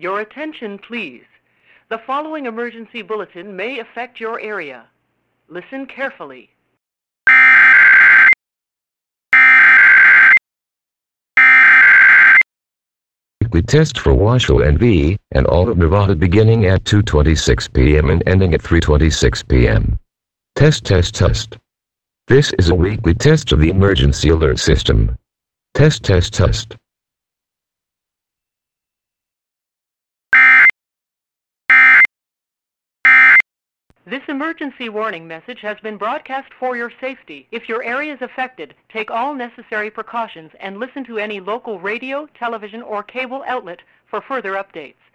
Your attention, please. The following emergency bulletin may affect your area. Listen carefully. Weekly test for Washoe NV and all of Nevada beginning at 2:26 p.m. and ending at 3:26 p.m. Test, test, test. This is a weekly test of the emergency alert system. Test, test, test. This emergency warning message has been broadcast for your safety. If your area is affected, take all necessary precautions and listen to any local radio, television, or cable outlet for further updates.